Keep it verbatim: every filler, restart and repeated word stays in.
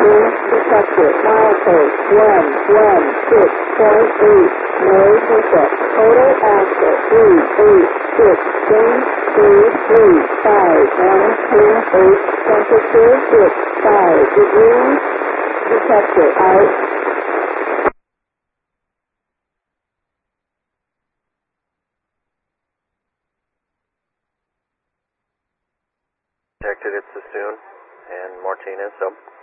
Room detector. Milepost one one six point eight. No pickup. Total access three eight six. Change three three five one two eight. Temperature six five degrees. Detector out. Detected, it's Sassoon and Martinez, so